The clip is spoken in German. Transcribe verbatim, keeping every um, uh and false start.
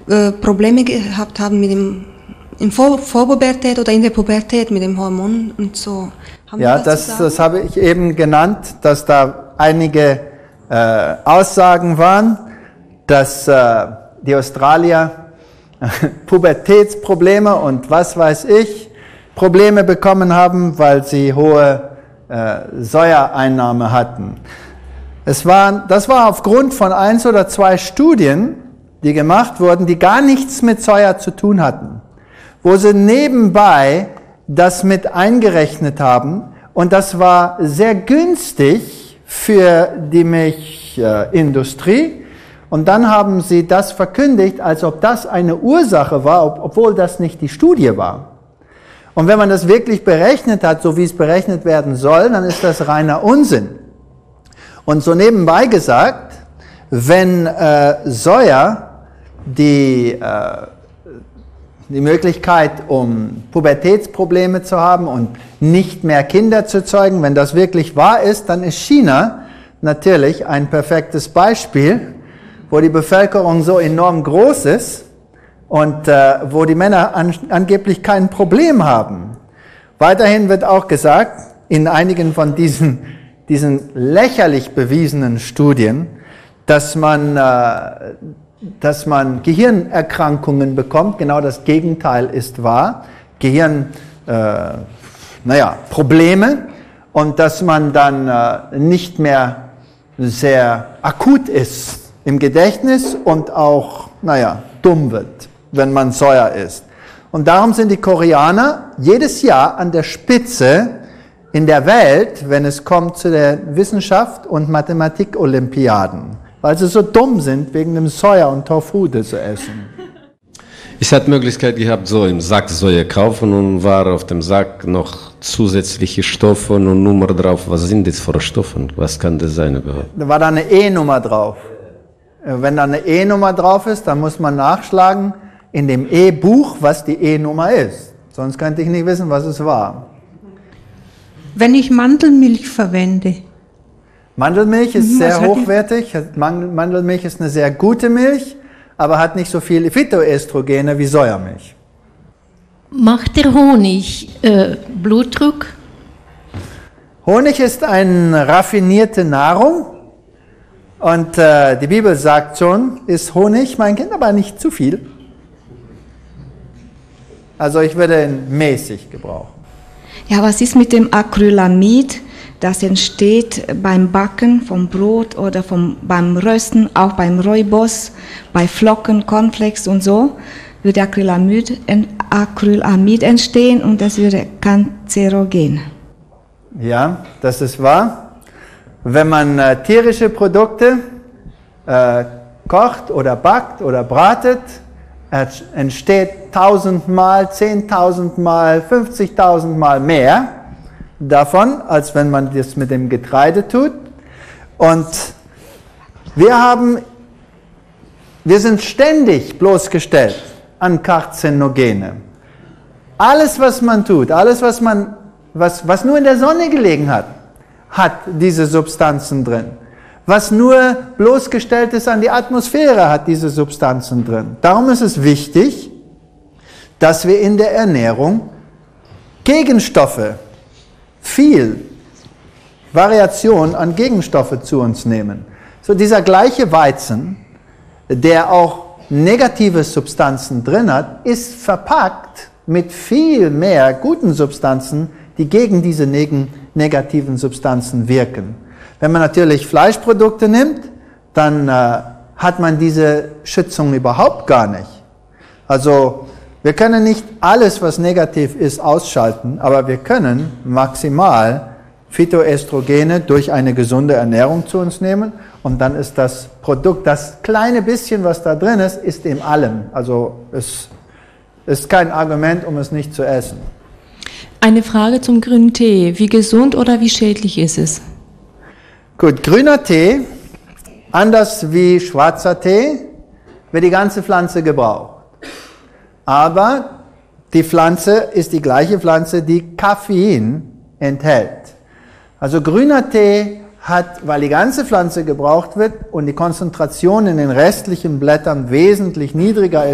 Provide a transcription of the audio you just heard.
äh, Probleme gehabt haben mit dem in Vor Vorpubertät oder in der Pubertät mit dem Hormon und so. Haben ja, das, das habe ich eben genannt, dass da einige äh, Aussagen waren, dass äh, die Australier Pubertätsprobleme und was weiß ich, Probleme bekommen haben, weil sie hohe äh, Säureinnahme hatten. Es war, das war aufgrund von eins oder zwei Studien, die gemacht wurden, die gar nichts mit Soja zu tun hatten, wo sie nebenbei das mit eingerechnet haben und das war sehr günstig für die Milchindustrie und dann haben sie das verkündigt, als ob das eine Ursache war, ob, obwohl das nicht die Studie war. Und wenn man das wirklich berechnet hat, so wie es berechnet werden soll, dann ist das reiner Unsinn. Und so nebenbei gesagt, wenn äh, Soja die, äh, die Möglichkeit, um Pubertätsprobleme zu haben und nicht mehr Kinder zu zeugen, wenn das wirklich wahr ist, dann ist China natürlich ein perfektes Beispiel, wo die Bevölkerung so enorm groß ist und äh, wo die Männer an, angeblich kein Problem haben. Weiterhin wird auch gesagt, in einigen von diesen, diesen lächerlich bewiesenen Studien, dass man, äh, dass man Gehirnerkrankungen bekommt. Genau das Gegenteil ist wahr. Gehirn, äh, naja, Probleme und dass man dann äh, nicht mehr sehr akut ist im Gedächtnis und auch, naja, dumm wird, wenn man Soja isst. Und darum sind die Koreaner jedes Jahr an der Spitze in der Welt, wenn es kommt zu der Wissenschaft und Mathematik-Olympiaden, weil sie so dumm sind, wegen dem Soja und Tofu zu essen. Ich hatte die Möglichkeit gehabt, so im Sack Soja kaufen und war auf dem Sack noch zusätzliche Stoffe und Nummer drauf. Was sind das für Stoffe? Was kann das sein überhaupt? Da war da eine E-Nummer drauf. Wenn da eine E-Nummer drauf ist, dann muss man nachschlagen in dem E-Buch, was die E-Nummer ist. Sonst könnte ich nicht wissen, was es war. Wenn ich Mandelmilch verwende. Mandelmilch ist Mhm, sehr hochwertig. Mandelmilch ist eine sehr gute Milch, aber hat nicht so viele Phytoöstrogene wie Sojamilch. Macht der Honig äh, Blutdruck? Honig ist eine raffinierte Nahrung. Und äh, die Bibel sagt schon, ist Honig, mein Kind, aber nicht zu viel. Also ich würde ihn mäßig gebrauchen. Ja, was ist mit dem Acrylamid? Das entsteht beim Backen vom Brot oder vom, beim Rösten, auch beim Rooibos, bei Flocken, Cornflakes und so, würde Acrylamid, Acrylamid entstehen und das würde kanzerogen. Ja, das ist wahr. Wenn man äh, tierische Produkte äh, kocht oder backt oder bratet, äh, entsteht tausendmal, zehntausendmal, fünfzigtausendmal mehr davon, als wenn man das mit dem Getreide tut. Und wir haben, wir sind ständig bloßgestellt an Karzinogene. Alles, was man tut, alles, was man, was, was nur in der Sonne gelegen hat, hat diese Substanzen drin. Was nur bloßgestellt ist an die Atmosphäre, hat diese Substanzen drin. Darum ist es wichtig, dass wir in der Ernährung Gegenstoffe, viel Variation an Gegenstoffe zu uns nehmen. So dieser gleiche Weizen, der auch negative Substanzen drin hat, ist verpackt mit viel mehr guten Substanzen, die gegen diese neg- negativen Substanzen wirken. Wenn man natürlich Fleischprodukte nimmt, dann äh, hat man diese Schützung überhaupt gar nicht. Also wir können nicht alles, was negativ ist, ausschalten, aber wir können maximal Phytoöstrogene durch eine gesunde Ernährung zu uns nehmen und dann ist das Produkt, das kleine bisschen, was da drin ist, ist in allem. Also es ist kein Argument, um es nicht zu essen. Eine Frage zum grünen Tee. Wie gesund oder wie schädlich ist es? Gut, grüner Tee, anders wie schwarzer Tee, wird die ganze Pflanze gebraucht. Aber die Pflanze ist die gleiche Pflanze, die Koffein enthält. Also grüner Tee hat, weil die ganze Pflanze gebraucht wird und die Konzentration in den restlichen Blättern wesentlich niedriger ist,